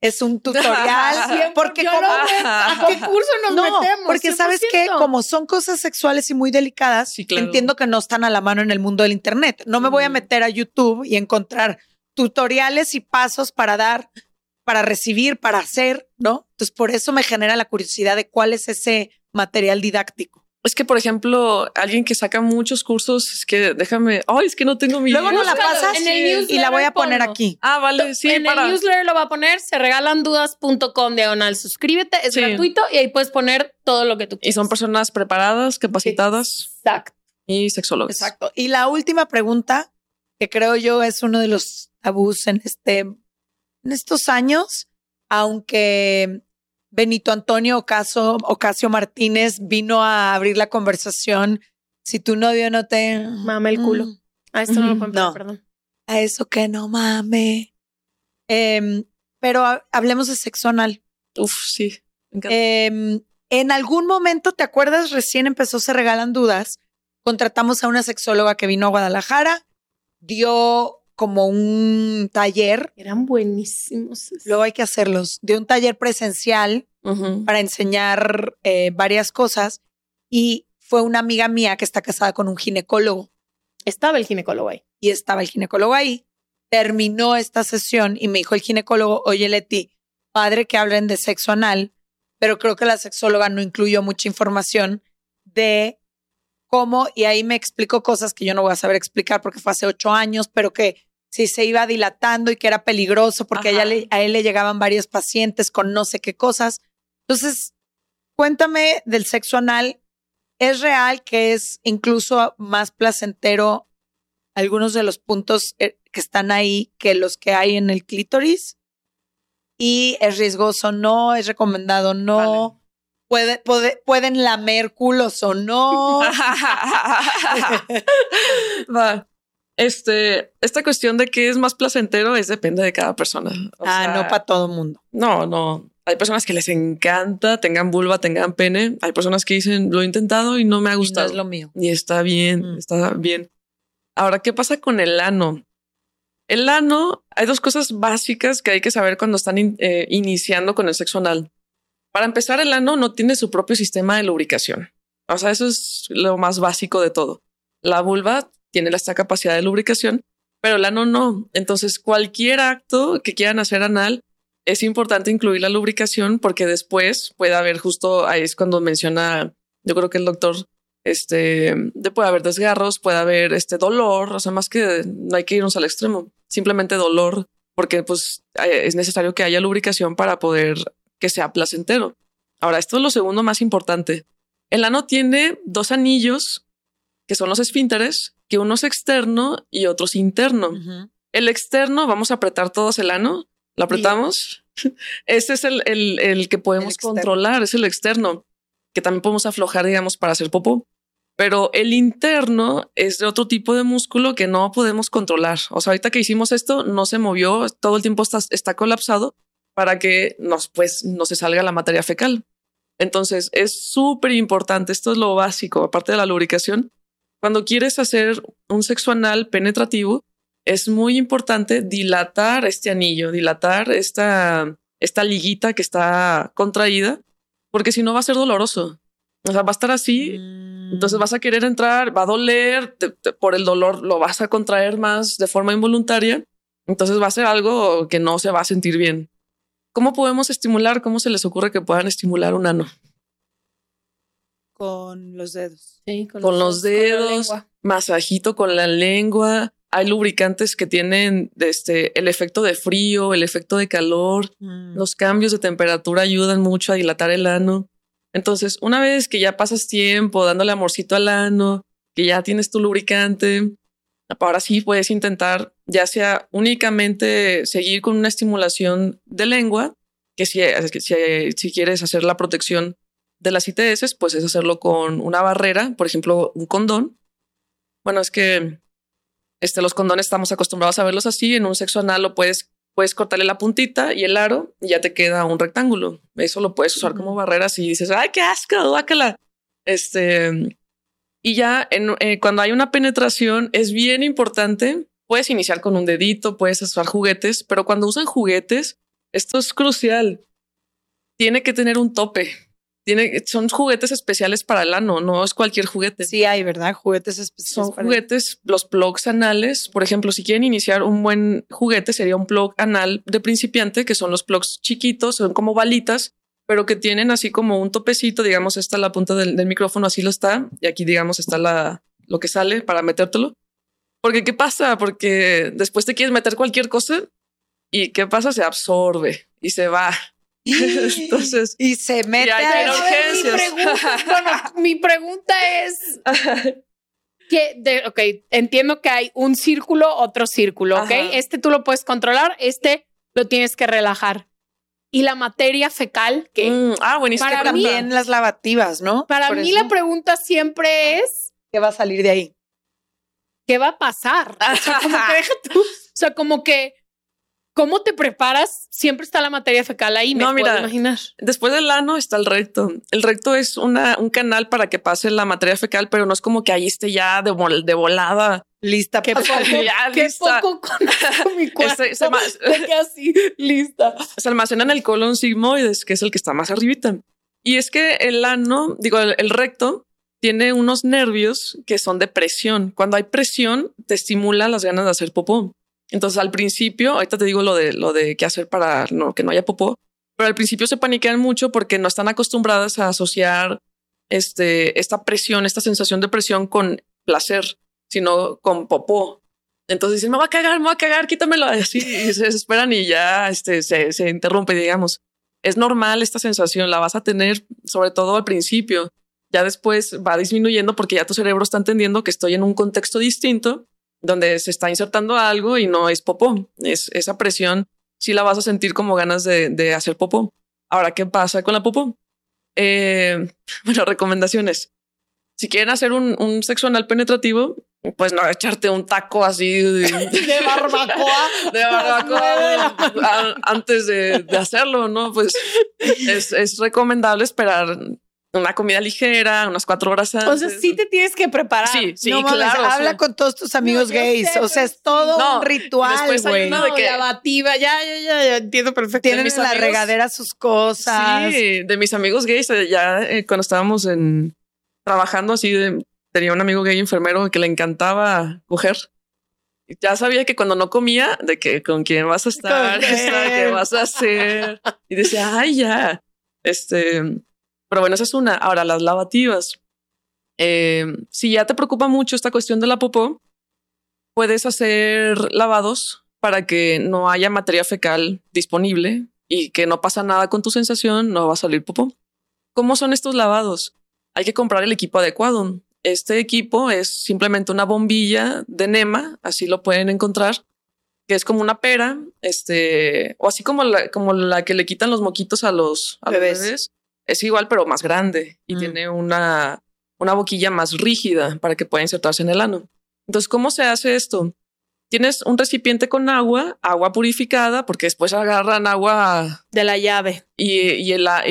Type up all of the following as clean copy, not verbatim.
es un tutorial. Porque ¿a qué curso nos metemos? Porque 100%. sabes que como son cosas sexuales y muy delicadas, Sí, claro. entiendo que no están a la mano en el mundo del internet. No me voy a meter a YouTube y encontrar tutoriales y pasos para dar, para recibir, para hacer, ¿no? Entonces por eso me genera la curiosidad de cuál es ese material didáctico. Es que, por ejemplo, alguien que saca muchos cursos, es que déjame, es que no tengo mi... Luego nos la Búscalo pasas en el newsletter, y la voy a poner ponlo. aquí. Ah, vale, sí. En el newsletter lo va a poner, seregalandudas.com/suscríbete, es Sí. gratuito y ahí puedes poner todo lo que tú Y quieras. son personas preparadas, capacitadas Exacto. y sexólogas. Exacto. Y la última pregunta, que creo yo es uno de los tabús en estos años, aunque Benito Antonio Ocasio Martínez vino a abrir la conversación. Si tu novio no te Mame el culo. Esto no lo pueden poner, No. perdón. A eso que no mame. Pero hablemos de sexo anal. Uf, sí. Me encanta. En algún momento, ¿te acuerdas? Recién empezó Se Regalan Dudas. Contratamos a una sexóloga que vino a Guadalajara, dio como un taller. Eran buenísimos. Luego hay que hacerlos. Dio un taller presencial Ujú. para enseñar varias cosas y fue una amiga mía que está casada con un ginecólogo Estaba el ginecólogo ahí. y estaba el ginecólogo ahí. Terminó esta sesión y me dijo el ginecólogo, oye Leti, padre que hablen de sexo anal, pero creo que la sexóloga no incluyó mucha información de cómo, y ahí me explicó cosas que yo no voy a saber explicar porque fue hace 8 años, pero que si se iba dilatando y que era peligroso porque Ajá. a él le llegaban varios pacientes con no sé qué cosas. Entonces, cuéntame del sexo anal. ¿Es real que es incluso más placentero algunos de los puntos que están ahí que los que hay en el clítoris? ¿Y es riesgoso? No, ¿es recomendado? No. ¿Pueden lamer culos o no? Va. Esta cuestión de qué es más placentero depende de cada persona. O sea, No para todo mundo. No. Hay personas que les encanta, tengan vulva, tengan pene. Hay personas que dicen, lo he intentado y no me ha Y gustado. no es lo mío. Y está bien, está bien. Ahora, ¿qué pasa con el ano? El ano, hay dos cosas básicas que hay que saber cuando están iniciando con el sexo anal. Para empezar, el ano no tiene su propio sistema de lubricación. O sea, eso es lo más básico de todo. La vulva tiene esta capacidad de lubricación, pero el ano no. Entonces, cualquier acto que quieran hacer anal, es importante incluir la lubricación porque después puede haber justo, ahí es cuando menciona, yo creo que el doctor, puede haber desgarros, puede haber dolor, o sea, más que no hay que irnos al extremo, simplemente dolor, porque pues es necesario que haya lubricación para poder que sea placentero. Ahora, esto es lo segundo más importante. El ano tiene 2 anillos que son los esfínteres, que uno es externo y otro es interno. Uh-huh. El externo, vamos a apretar todos el ano, lo apretamos. Ese es el que podemos controlar, es el externo, que también podemos aflojar, digamos, para hacer popó. Pero el interno es de otro tipo de músculo que no podemos controlar. O sea, ahorita que hicimos esto, no se movió, todo el tiempo está colapsado para que no se salga la materia fecal. Entonces es súper importante. Esto es lo básico, aparte de la lubricación. Cuando quieres hacer un sexo anal penetrativo, es muy importante dilatar este anillo, dilatar esta liguita que está contraída, porque si no va a ser doloroso. O sea, va a estar así. Entonces vas a querer entrar, va a doler, por el dolor lo vas a contraer más de forma involuntaria. Entonces va a ser algo que no se va a sentir bien. ¿Cómo podemos estimular? ¿Cómo se les ocurre que puedan estimular un ano? Con los dedos. Sí, con los dedos, masajito con la lengua. Hay lubricantes que tienen el efecto de frío, el efecto de calor. Los cambios de temperatura ayudan mucho a dilatar el ano. Entonces, una vez que ya pasas tiempo dándole amorcito al ano, que ya tienes tu lubricante, ahora sí puedes intentar ya sea únicamente seguir con una estimulación de lengua, que si quieres hacer la protección de las ITS, pues es hacerlo con una barrera, por ejemplo, un condón. Bueno, es que los condones estamos acostumbrados a verlos así. En un sexo anal lo puedes cortarle la puntita y el aro y ya te queda un rectángulo. Eso lo puedes usar como barrera si dices, ¡ay, qué asco! ¡Guácala! Y ya cuando hay una penetración es bien importante. Puedes iniciar con un dedito, puedes usar juguetes, pero cuando usan juguetes esto es crucial. Tiene que tener un tope. Son juguetes especiales para el ano, no es cualquier juguete. Sí hay, ¿verdad? Juguetes especiales. Son juguetes, los plugs anales. Por ejemplo, si quieren iniciar un buen juguete, sería un plug anal de principiante, que son los plugs chiquitos, son como balitas, pero que tienen así como un topecito. Digamos, esta la punta del micrófono, así lo está. Y aquí, digamos, está lo que sale para metértelo. Porque ¿qué pasa? Porque después te quieres meter cualquier cosa y ¿qué pasa? Se absorbe y se va. Entonces, y se mete a urgencias. Mi pregunta es que entiendo que hay un círculo, otro círculo, ¿ok? Este tú lo puedes controlar, este lo tienes que relajar. Y la materia fecal, que buenísimo. Para también las lavativas, ¿no? Para mí la pregunta siempre es ¿qué va a salir de ahí? ¿Qué va a pasar? O sea, como que deja tú. O sea, como que ¿cómo te preparas? Siempre está la materia fecal ahí, me puedo imaginar. Después del ano está el recto. El recto es un canal para que pase la materia fecal, pero no es como que ahí esté ya de volada. Lista. Qué poco conozco mi cuerpo. Así, lista. Se almacena en el colon sigmoides, que es el que está más arribita. Y es que el ano, el recto, tiene unos nervios que son de presión. Cuando hay presión, te estimula las ganas de hacer popó. Entonces al principio, ahorita te digo lo de qué hacer para que no haya popó, pero al principio se paniquean mucho porque no están acostumbradas a asociar esta presión, esta sensación de presión con placer, sino con popó. Entonces dicen, me voy a cagar, quítamelo. Así y se desesperan y ya se interrumpe, digamos. Es normal esta sensación, la vas a tener sobre todo al principio. Ya después va disminuyendo porque ya tu cerebro está entendiendo que estoy en un contexto distinto donde se está insertando algo y no es popó. Es esa presión, sí la vas a sentir como ganas de hacer popó. Ahora, ¿qué pasa con la popó? Bueno, recomendaciones. Si quieren hacer un sexo anal penetrativo, pues no echarte un taco así de barbacoa. De barbacoa antes de hacerlo, ¿no? Pues es recomendable esperar una comida ligera, unas 4 horas antes. O sea, sí te tienes que preparar. Sí, no, claro. Habla con todos tus amigos gays. O sea, es todo un ritual, güey. Lavativa, ya entiendo perfectamente. Tienen en la regadera sus cosas. Sí, de mis amigos gays, ya cuando estábamos trabajando así, tenía un amigo gay enfermero que le encantaba coger. Y ya sabía que cuando no comía, de que con quién vas a estar, qué vas a hacer. Y decía, ay, ya. Pero bueno, esa es una. Ahora, las lavativas. Si ya te preocupa mucho esta cuestión de la popó, puedes hacer lavados para que no haya materia fecal disponible y que no pasa nada con tu sensación, no va a salir popó. ¿Cómo son estos lavados? Hay que comprar el equipo adecuado. Este equipo es simplemente una bombilla de enema, así lo pueden encontrar, que es como una pera, o así como la que le quitan los moquitos a los bebés. Es igual, pero más grande y tiene una boquilla más rígida para que pueda insertarse en el ano. Entonces, ¿cómo se hace esto? Tienes un recipiente con agua purificada, porque después agarran agua de la llave y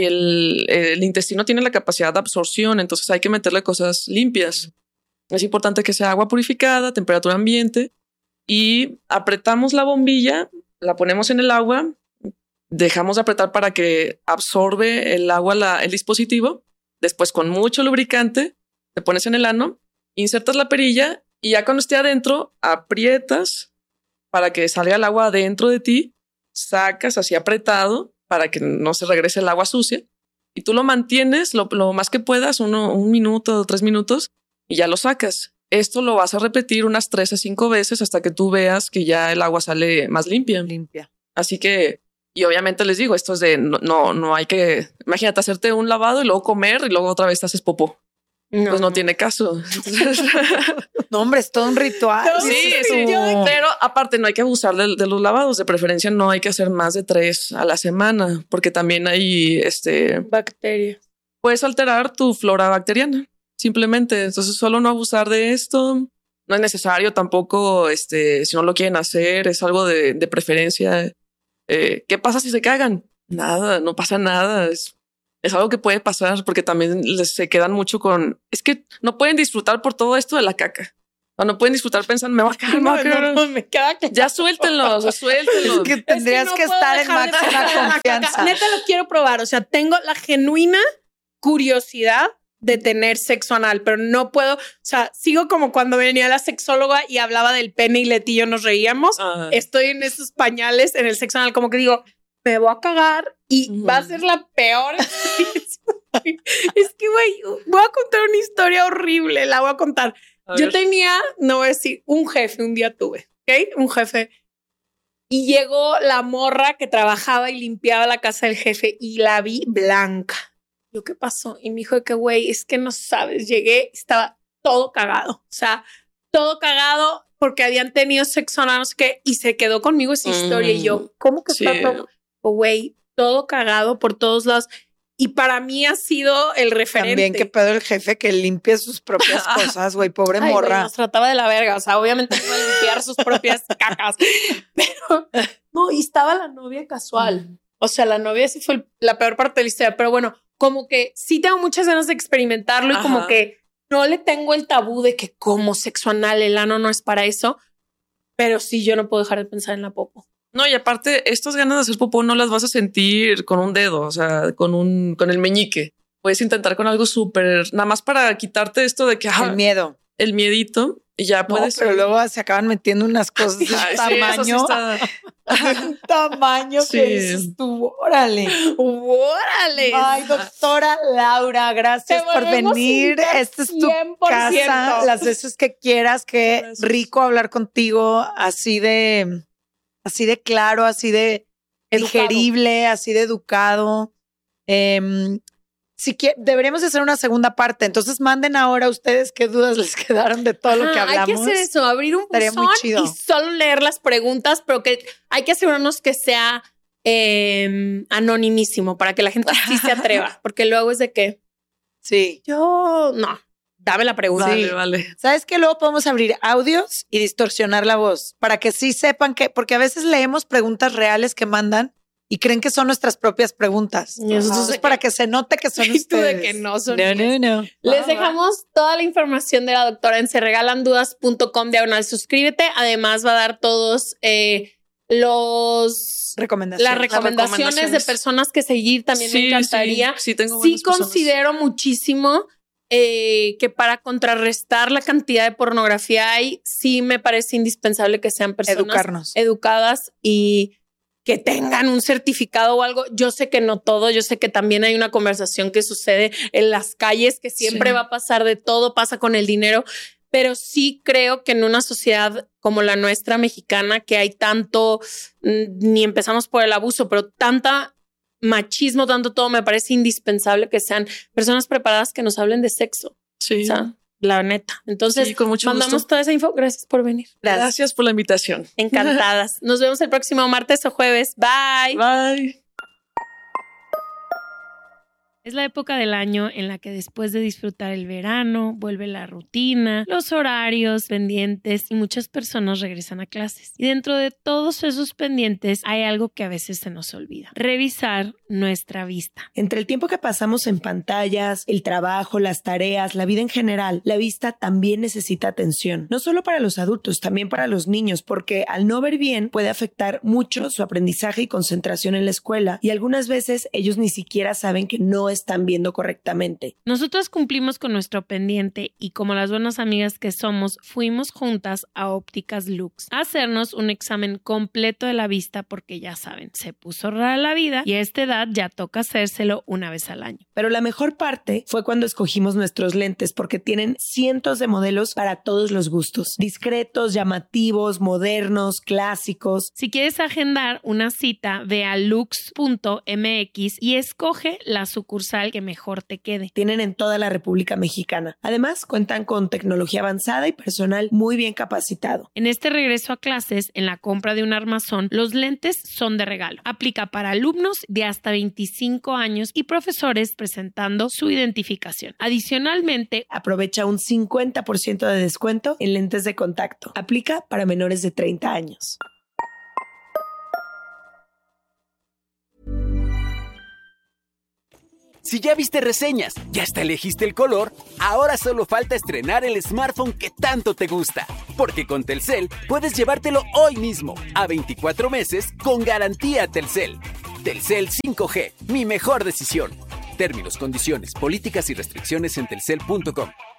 el intestino tiene la capacidad de absorción. Entonces hay que meterle cosas limpias. Es importante que sea agua purificada, temperatura ambiente, y apretamos la bombilla, la ponemos en el agua. Dejamos de apretar para que absorbe el agua el dispositivo. Después, con mucho lubricante, te pones en el ano, insertas la perilla y ya cuando esté adentro, aprietas para que salga el agua adentro de ti, sacas así apretado para que no se regrese el agua sucia y tú lo mantienes lo más que puedas, 1 minuto o 3 minutos y ya lo sacas. Esto lo vas a repetir unas 3 a 5 veces hasta que tú veas que ya el agua sale más limpia. Así que y obviamente les digo, esto es de no hay que, imagínate hacerte un lavado y luego comer y luego otra vez te haces popó. Pues no tiene caso. No, hombre, es todo un ritual. Sí, pero aparte no hay que abusar de los lavados. De preferencia no hay que hacer más de 3 a la semana porque también hay bacterias. Puedes alterar tu flora bacteriana simplemente. Entonces solo no abusar de esto. No es necesario tampoco, si no lo quieren hacer, es algo de preferencia. ¿Qué pasa si se cagan? Nada, no pasa nada. Es algo que puede pasar porque también se quedan mucho es que no pueden disfrutar por todo esto de la caca. Cuando pueden disfrutar pensando, me va a caer, me queda claro. Ya suéltenlos. Es que tendrías que estar en máxima confianza. Neta lo quiero probar. O sea, tengo la genuina curiosidad de tener sexo anal, pero no puedo. O sea, sigo como cuando venía la sexóloga y hablaba del pene y Leti y yo nos reíamos. Estoy en esos pañales en el sexo anal, como que digo, me voy a cagar y va a ser la peor experiencia. Es que, güey, voy a contar una historia horrible. La voy a contar. Yo tenía, no voy a decir, un jefe, un día tuve, ¿ok? Un jefe. Y llegó la morra que trabajaba y limpiaba la casa del jefe y la vi blanca. Yo, ¿qué pasó? Y me dijo de que, güey, es que no sabes, llegué, estaba todo cagado. O sea, todo cagado porque habían tenido sexo, no sé qué, y se quedó conmigo esa historia. Y yo, ¿cómo que está todo? Güey, todo cagado por todos lados. Y para mí ha sido el referente. También qué pedo el jefe que limpie sus propias cosas, güey, pobre morra. Güey, nos trataba de la verga, o sea, obviamente no iba a limpiar sus propias cacas, pero no, y estaba la novia casual. O sea, la novia sí fue la peor parte de la historia, pero bueno, como que sí tengo muchas ganas de experimentarlo y como que no le tengo el tabú de que como sexo anal, el ano no es para eso, pero sí yo no puedo dejar de pensar en la popo. No, y aparte, estas ganas de hacer popó no las vas a sentir con un dedo, o sea, con el meñique. Puedes intentar con algo súper, nada más para quitarte esto de que el miedo, el miedito, y ya puedes. Pero luego se acaban metiendo unas cosas de tamaño. Sí, un tamaño que dices tú, órale. Ay, doctora Laura, gracias por venir. Esta es tu 100%. Casa. Las veces que quieras, qué rico hablar contigo así de claro, así de educado. Digerible, así de educado. Deberíamos hacer una segunda parte. Entonces manden ahora ustedes qué dudas les quedaron de todo lo que hablamos. Hay que hacer eso, abrir un buzón y solo leer las preguntas, pero que hay que asegurarnos que sea anonimísimo para que la gente sí se atreva, porque luego es de que yo no. Dame la pregunta. Vale. ¿Sabes qué? Luego podemos abrir audios y distorsionar la voz para que sí sepan que, porque a veces leemos preguntas reales que mandan y creen que son nuestras propias preguntas. Entonces, para que se note que son ustedes. De que no son. No. Les dejamos toda la información de la doctora en seregalandudas.com/suscríbete. Además, va a dar todos las recomendaciones de personas que seguir. También me encantaría. Sí, considero muchísimo que para contrarrestar la cantidad de pornografía sí me parece indispensable que sean personas educadas y que tengan un certificado o algo. Yo sé que no todo, yo sé que también hay una conversación que sucede en las calles, que siempre va a pasar de todo, pasa con el dinero, pero sí creo que en una sociedad como la nuestra mexicana, que hay tanto, ni empezamos por el abuso, pero tanta machismo, tanto todo, me parece indispensable que sean personas preparadas que nos hablen de sexo. Sí. O sea, la neta. Entonces, con mucho mandamos gusto. toda esa info. Gracias por venir. Gracias por la invitación. Encantadas. Nos vemos el próximo martes o jueves. Bye. Bye. Es la época del año en la que después de disfrutar el verano, vuelve la rutina, los horarios, pendientes y muchas personas regresan a clases. Y dentro de todos esos pendientes hay algo que a veces se nos olvida: revisar nuestra vista. Entre el tiempo que pasamos en pantallas, el trabajo, las tareas, la vida en general, la vista también necesita atención. No solo para los adultos, también para los niños, porque al no ver bien puede afectar mucho su aprendizaje y concentración en la escuela, y algunas veces ellos ni siquiera saben que no están viendo correctamente. Nosotros cumplimos con nuestro pendiente y, como las buenas amigas que somos, fuimos juntas a Ópticas Lux a hacernos un examen completo de la vista, porque ya saben, se puso rara la vida y a esta edad ya toca hacérselo una vez al año. Pero la mejor parte fue cuando escogimos nuestros lentes, porque tienen cientos de modelos para todos los gustos. Discretos, llamativos, modernos, clásicos. Si quieres agendar una cita, ve a lux.mx y escoge la sucursal que mejor te quede. Tienen en toda la República Mexicana. Además, cuentan con tecnología avanzada y personal muy bien capacitado. En este regreso a clases, en la compra de un armazón, los lentes son de regalo. Aplica para alumnos de hasta 25 años y profesores presentando su identificación. Adicionalmente, aprovecha un 50% de descuento en lentes de contacto. Aplica para menores de 30 años. Si ya viste reseñas, ya hasta elegiste el color, ahora solo falta estrenar el smartphone que tanto te gusta. Porque con Telcel puedes llevártelo hoy mismo, a 24 meses, con garantía Telcel. Telcel 5G, mi mejor decisión. Términos, condiciones, políticas y restricciones en telcel.com.